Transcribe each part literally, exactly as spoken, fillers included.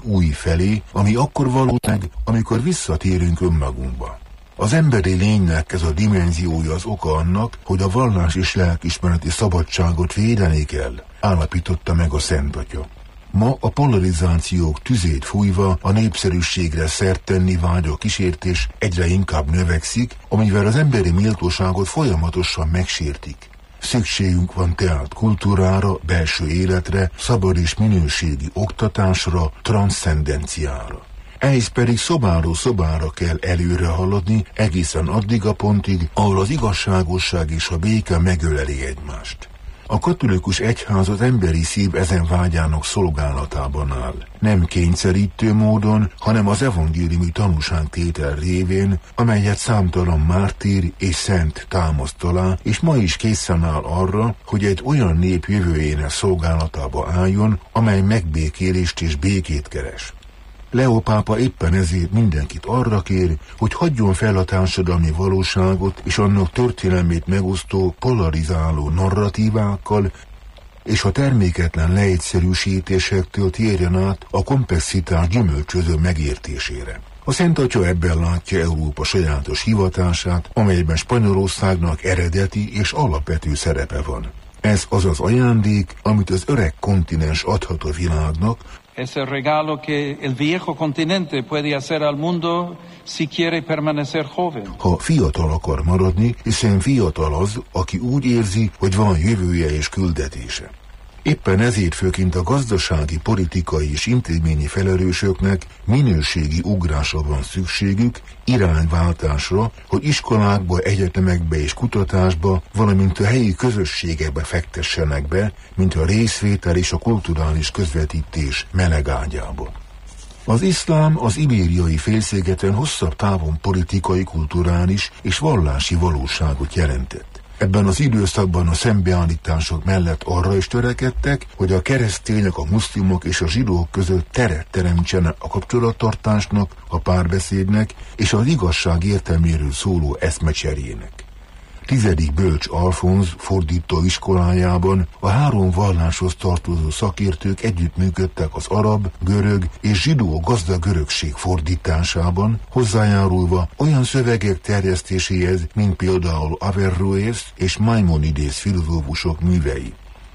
új felé, ami akkor való meg, amikor visszatérünk önmagunkba. Az emberi lénynek ez a dimenziója az oka annak, hogy a vallás és lelkiismereti szabadságot védeni kell, állapította meg a Szent Atya. Ma a polarizációk tüzét fújva a népszerűségre szert tenni vágyó kísértés egyre inkább növekszik, amivel az emberi méltóságot folyamatosan megsértik. Szükségünk van tehát kultúrára, belső életre, szabad és minőségi oktatásra, transzcendenciára. Ehhez pedig szobáról szobára kell előre haladni, egészen addig a pontig, ahol az igazságosság és a béke megöleli egymást. A katolikus egyház az emberi szív ezen vágyának szolgálatában áll. Nem kényszerítő módon, hanem az evangéliumi tanúságtétel révén, amelyet számtalan mártír és szent támaszt alá, és ma is készen áll arra, hogy egy olyan nép jövőjének szolgálatába álljon, amely megbékélést és békét keres. Leó pápa éppen ezért mindenkit arra kér, hogy hagyjon fel a társadalmi valóságot és annak történelmét megosztó, polarizáló narratívákkal, és a terméketlen leegyszerűsítésektől térjen át a komplexitás gyümölcsöző megértésére. A Szent Atya ebben látja Európa sajátos hivatását, amelyben Spanyolországnak eredeti és alapvető szerepe van. Ez az az ajándék, amit az öreg kontinens adhat a világnak, Es el regalo que el viejo continente puede hacer al mundo si quiere permanecer joven. Ha fiatal akar maradni, hiszen fiatal az, aki úgy érzi, hogy van jövője és küldetése. Éppen ezért főként a gazdasági, politikai és intézményi felelősöknek minőségi ugrásra van szükségük, irányváltásra, hogy iskolákba, egyetemekbe és kutatásba, valamint a helyi közösségekbe fektessenek be, mint a részvétel és a kulturális közvetítés melegágyába. Az iszlám az ibériai félszigeten hosszabb távon politikai, kulturális és vallási valóságot jelentett. Ebben az időszakban a szembeállítások mellett arra is törekedtek, hogy a keresztények, a muszlimok és a zsidók között teret teremtsenek a kapcsolattartásnak, a párbeszédnek és az igazság értelméről szóló eszmecserének. Tizedik Bölcs Alfonz fordító iskolájában a három valláshoz tartozó szakértők együttműködtek az arab, görög és zsidó gazdag örökség fordításában, hozzájárulva olyan szövegek terjesztéséhez, mint például Averroes és Maimonides filozófusok művei.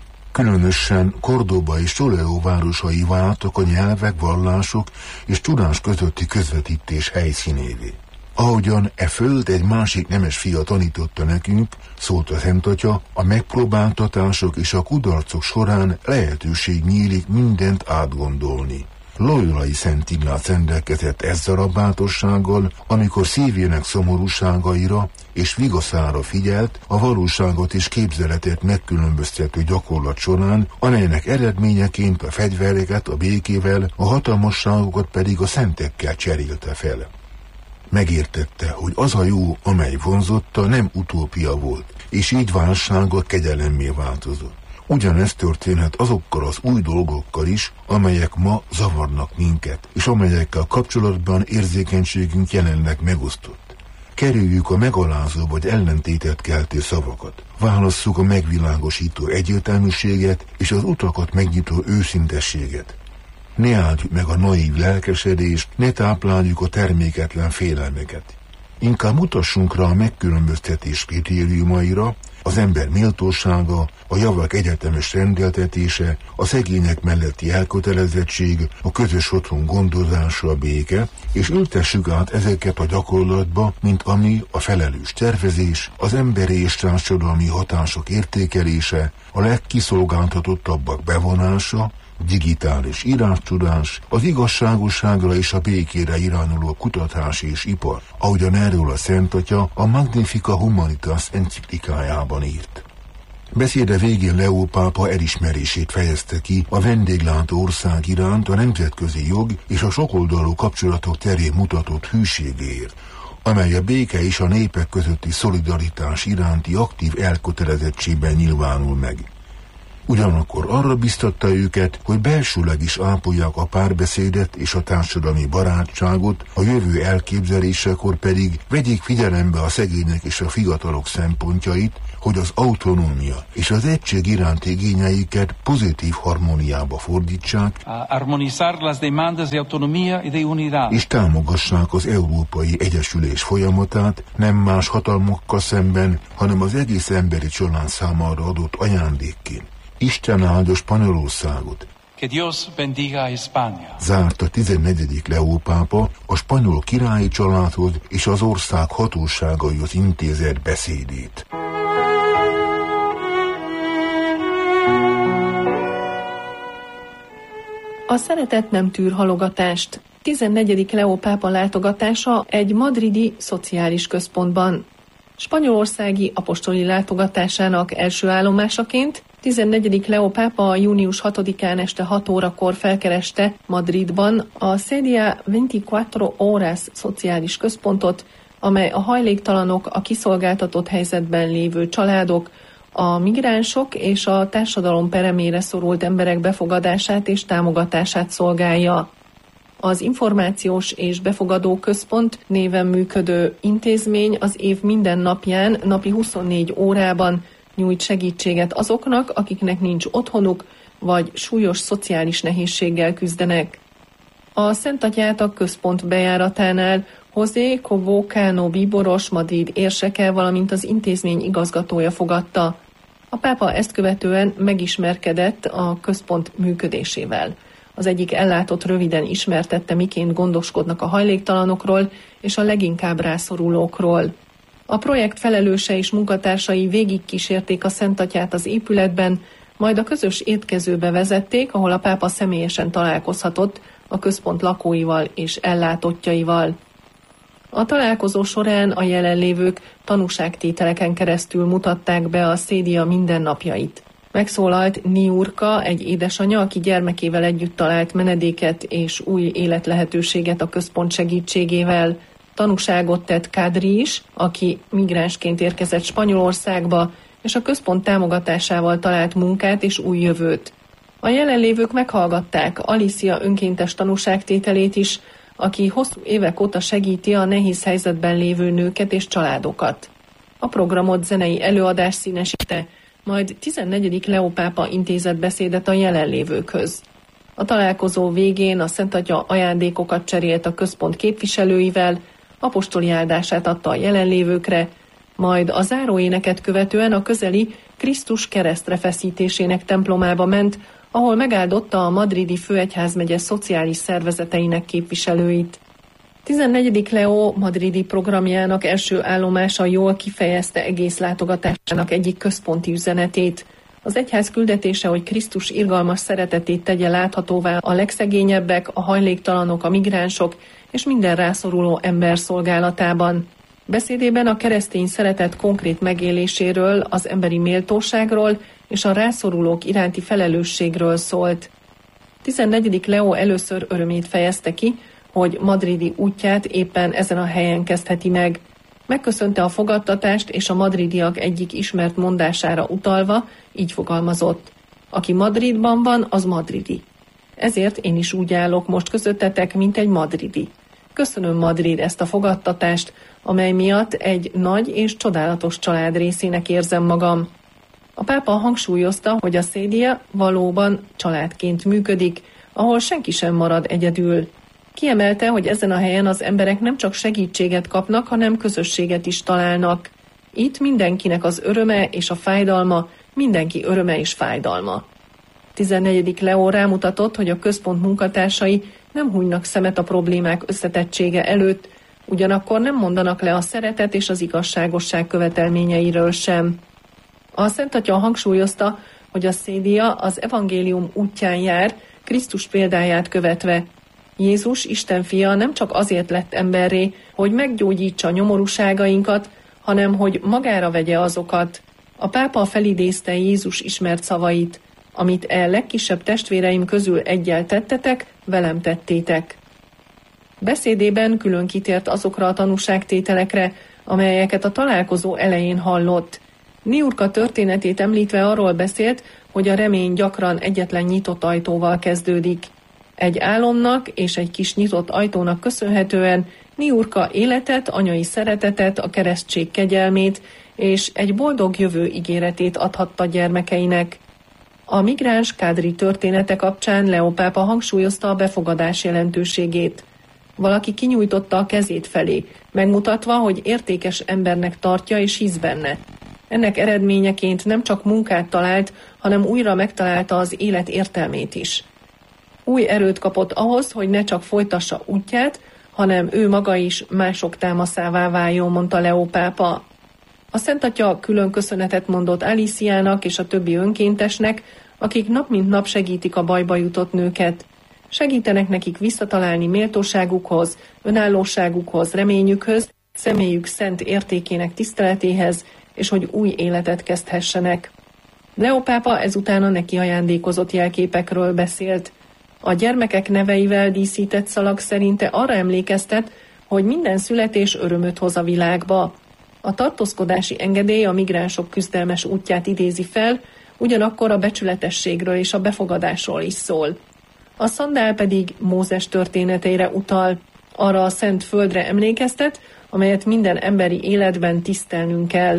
Különösen Cordoba és Toledo városai váltak a nyelvek, vallások és tudás közötti közvetítés helyszínévé. Ahogyan e föld egy másik nemes fia tanította nekünk, szólt a Szent Atya, a megpróbáltatások és a kudarcok során lehetőség nyílik mindent átgondolni. Loyolai Szent Ignác rendelkezett ezzel a bátorsággal, amikor szívének szomorúságaira és vigaszára figyelt a valóságot és képzeletet megkülönböztető gyakorlat során, amelynek eredményeként a fegyvereket a békével, a hatalmasságokat pedig a szentekkel cserélte fel. Megértette, hogy az a jó, amely vonzotta, nem utópia volt, és így válsága kegyelemmé változott. Ugyanezt történhet azokkal az új dolgokkal is, amelyek ma zavarnak minket, és amelyekkel kapcsolatban érzékenységünk jelenleg megosztott. Kerüljük a megalázó vagy ellentétet keltő szavakat. Válasszuk a megvilágosító egyértelműséget és az utakat megnyitó őszintességet. Ne áldjuk meg a naív lelkesedést, ne tápláljuk a terméketlen félelmeket. Inkább mutassunk rá a megkülönböztetés kritériumaira, az ember méltósága, a javak egyetemes rendeltetése, a szegények melletti elkötelezettség, a közös otthon gondozása, a béke, és ültessük át ezeket a gyakorlatba, mint ami a felelős tervezés, az emberi és társadalmi hatások értékelése, a legkiszolgáltatottabbak bevonása, digitális írástudás, az igazságosságra és a békére irányuló kutatás és ipar, ahogyan erről a Szent Atya a Magnificat Humanitas enciklikájában írt. Beszéde végén Leó pápa elismerését fejezte ki a vendéglátó ország iránt a nemzetközi jog és a sokoldalú kapcsolatok terén mutatott hűségéért, amely a béke és a népek közötti szolidaritás iránti aktív elkötelezettségben nyilvánul meg. Ugyanakkor arra biztatta őket, hogy belsőleg is ápolják a párbeszédet és a társadalmi barátságot, a jövő elképzelésekor pedig vegyék figyelembe a szegények és a fiatalok szempontjait, hogy az autonómia és az egység iránti igényeiket pozitív harmóniába fordítsák, armonizar las demandas de autonomía y de unidad, és támogassák az európai egyesülés folyamatát nem más hatalmakkal szemben, hanem az egész emberi család számára adott ajándékként. Isten áldja Spanyolországot! Que Dios bendiga España. Zárt a tizennegyedik Leó pápa a spanyol királyi családhoz és az ország hatóságaihoz intézett beszédét. A szeretet nem tűr halogatást. tizennegyedik Leó pápa látogatása egy madridi szociális központban. Spanyolországi apostoli látogatásának első állomásaként tizennegyedik Leó pápa június hatodikán este hat órakor felkereste Madridban a Sedia huszonnégy Horas szociális központot, amely a hajléktalanok, a kiszolgáltatott helyzetben lévő családok, a migránsok és a társadalom peremére szorult emberek befogadását és támogatását szolgálja. Az Információs és Befogadó Központ néven működő intézmény az év minden napján, napi huszonnégy órában nyújt segítséget azoknak, akiknek nincs otthonuk, vagy súlyos szociális nehézséggel küzdenek. A Szent Atyát a központ bejáratánál José Cobo Cano bíboros Madrid érseke, valamint az intézmény igazgatója fogadta. A pápa ezt követően megismerkedett a központ működésével. Az egyik ellátott röviden ismertette, miként gondoskodnak a hajléktalanokról és a leginkább rászorulókról. A projekt felelőse és munkatársai végigkísérték a Szent Atyát az épületben, majd a közös étkezőbe vezették, ahol a pápa személyesen találkozhatott a központ lakóival és ellátottjaival. A találkozó során a jelenlévők tanúságtételeken keresztül mutatták be a Sedia mindennapjait. Megszólalt Niurka, egy édesanya, aki gyermekével együtt talált menedéket és új életlehetőséget a központ segítségével. Tanúságot tett Kadri is, aki migránsként érkezett Spanyolországba, és a központ támogatásával talált munkát és új jövőt. A jelenlévők meghallgatták Alicia önkéntes tanúságtételét is, aki hosszú évek óta segíti a nehéz helyzetben lévő nőket és családokat. A programot zenei előadás színesíte, majd tizennegyedik Leó pápa intézett beszédet a jelenlévőkhöz. A találkozó végén a Szent Atya ajándékokat cserélt a központ képviselőivel, apostoli áldását adta a jelenlévőkre, majd a záróéneket követően a közeli Krisztus keresztre feszítésének templomába ment, ahol megáldotta a madridi főegyházmegye szociális szervezeteinek képviselőit. tizennegyedik Leó madridi programjának első állomása jól kifejezte egész látogatásának egyik központi üzenetét. Az egyház küldetése, hogy Krisztus irgalmas szeretetét tegye láthatóvá a legszegényebbek, a hajléktalanok, a migránsok és minden rászoruló ember szolgálatában. Beszédében a keresztény szeretet konkrét megéléséről, az emberi méltóságról és a rászorulók iránti felelősségről szólt. tizennegyedik Leó először örömét fejezte ki, hogy madridi útját éppen ezen a helyen kezdheti meg. Megköszönte a fogadtatást, és a madridiak egyik ismert mondására utalva így fogalmazott: aki Madridban van, az madridi. Ezért én is úgy állok most közöttetek, mint egy madridi. Köszönöm, Madrid, ezt a fogadtatást, amely miatt egy nagy és csodálatos család részének érzem magam. A pápa hangsúlyozta, hogy a Sedia valóban családként működik, ahol senki sem marad egyedül. Kiemelte, hogy ezen a helyen az emberek nem csak segítséget kapnak, hanem közösséget is találnak. Itt mindenkinek az öröme és a fájdalma, mindenki öröme és fájdalma. tizennegyedik Leó rámutatott, hogy a központ munkatársai nem hunynak szemet a problémák összetettsége előtt, ugyanakkor nem mondanak le a szeretet és az igazságosság követelményeiről sem. A Szent Atya hangsúlyozta, hogy a Sedia az evangélium útján jár, Krisztus példáját követve. Jézus, Isten fia nem csak azért lett emberré, hogy meggyógyítsa nyomorúságainkat, hanem hogy magára vegye azokat. A pápa felidézte Jézus ismert szavait: amit e legkisebb testvéreim közül egyel tettetek, velem tettétek. Beszédében külön kitért azokra a tanúságtételekre, amelyeket a találkozó elején hallott. Niurka történetét említve arról beszélt, hogy a remény gyakran egyetlen nyitott ajtóval kezdődik. Egy álomnak és egy kis nyitott ajtónak köszönhetően Niurka életet, anyai szeretetet, a keresztség kegyelmét és egy boldog jövő ígéretét adhatta gyermekeinek. A migráns kádri története kapcsán Leó pápa hangsúlyozta a befogadás jelentőségét. Valaki kinyújtotta a kezét felé, megmutatva, hogy értékes embernek tartja és hisz benne. Ennek eredményeként nem csak munkát talált, hanem újra megtalálta az élet értelmét is. Új erőt kapott ahhoz, hogy ne csak folytassa útját, hanem ő maga is mások támaszává váljon, mondta Leó pápa. A Szent Atya külön köszönetet mondott Alíciának és a többi önkéntesnek, akik nap mint nap segítik a bajba jutott nőket. Segítenek nekik visszatalálni méltóságukhoz, önállóságukhoz, reményükhöz, személyük szent értékének tiszteletéhez, és hogy új életet kezdhessenek. Leó pápa ezután a neki ajándékozott jelképekről beszélt. A gyermekek neveivel díszített szalag szerinte arra emlékeztet, hogy minden születés örömöt hoz a világba. A tartózkodási engedély a migránsok küzdelmes útját idézi fel, ugyanakkor a becsületességről és a befogadásról is szól. A szandál pedig Mózes történeteire utal, arra a szent földre emlékeztet, amelyet minden emberi életben tisztelnünk kell.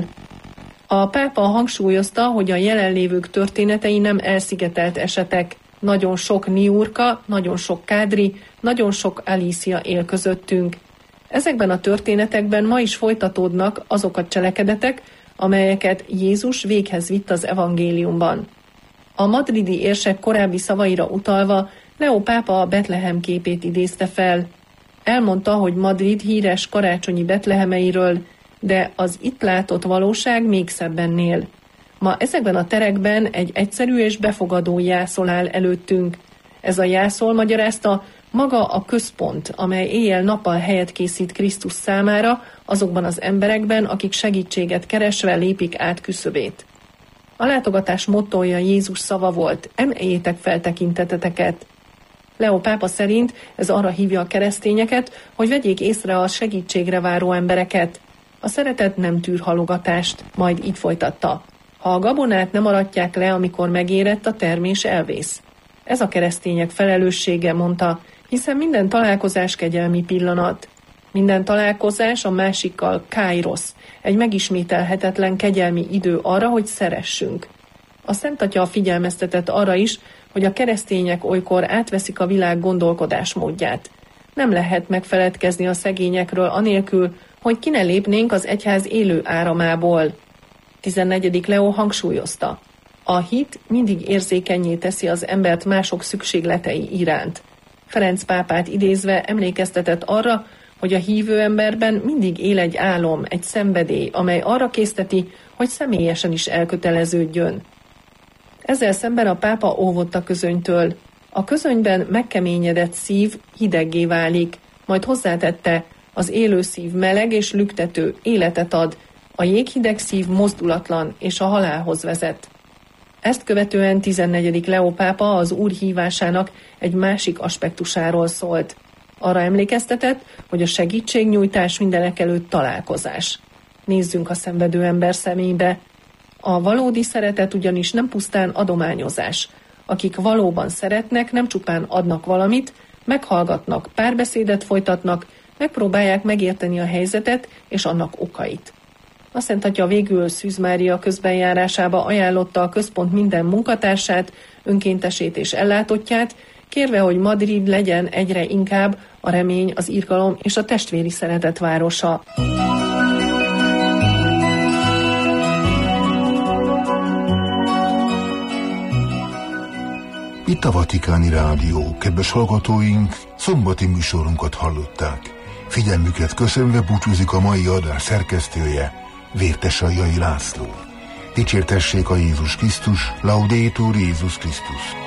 A pápa hangsúlyozta, hogy a jelenlévők történetei nem elszigetelt esetek. Nagyon sok niurka, nagyon sok kádri, nagyon sok Alícia él közöttünk. Ezekben a történetekben ma is folytatódnak azok a cselekedetek, amelyeket Jézus véghez vitt az evangéliumban. A madridi érsek korábbi szavaira utalva Leó pápa a Betlehem képét idézte fel. Elmondta, hogy Madrid híres karácsonyi betlehemeiről, de az itt látott valóság még szebb ennél. Ma ezekben a terekben egy egyszerű és befogadó jászol áll előttünk. Ez a jászol, magyarázta, maga a központ, amely éjjel-nappal helyet készít Krisztus számára azokban az emberekben, akik segítséget keresve lépik át küszöbét. A látogatás mottója Jézus szava volt, emeljétek fel tekinteteteket. Leó pápa szerint ez arra hívja a keresztényeket, hogy vegyék észre a segítségre váró embereket. A szeretet nem tűr halogatást, majd így folytatta. Ha a gabonát nem aratják le, amikor megérett, a termés elvész. Ez a keresztények felelőssége, mondta, hiszen minden találkozás kegyelmi pillanat. Minden találkozás a másikkal káirosz, egy megismételhetetlen kegyelmi idő arra, hogy szeressünk. A Szent Atya figyelmeztetett arra is, hogy a keresztények olykor átveszik a világ gondolkodásmódját. Nem lehet megfeledkezni a szegényekről anélkül, hogy ki ne lépnénk az egyház élő áramából. tizennegyedik Leó hangsúlyozta. A hit mindig érzékennyé teszi az embert mások szükségletei iránt. Ferenc pápát idézve emlékeztetett arra, hogy a hívő emberben mindig él egy álom, egy szenvedély, amely arra készteti, hogy személyesen is elköteleződjön. Ezzel szemben a pápa óvott a közönytől. A közönyben megkeményedett szív hideggé válik, majd hozzátette, az élő szív meleg és lüktető, életet ad, a jéghideg szív mozdulatlan és a halálhoz vezet. Ezt követően tizennegyedik Leó pápa az Úr hívásának egy másik aspektusáról szólt. Arra emlékeztetett, hogy a segítségnyújtás mindenekelőtt találkozás. Nézzünk a szenvedő ember szemébe. A valódi szeretet ugyanis nem pusztán adományozás. Akik valóban szeretnek, nem csupán adnak valamit, meghallgatnak, párbeszédet folytatnak, megpróbálják megérteni a helyzetet és annak okait. A Szent Atya végül Szűz Mária közbenjárásába ajánlotta a központ minden munkatársát, önkéntesét és ellátottját, kérve, hogy Madrid legyen egyre inkább a remény, az irgalom és a testvéri szeretet városa. Itt a Vatikáni Rádió, kedves hallgatóink, szombati műsorunkat hallották. Figyelmüket köszönve búcsúzik a mai adás szerkesztője, Vértesajjai László. Dicsértessék a Jézus Krisztus, Laudetur Jézus Krisztus.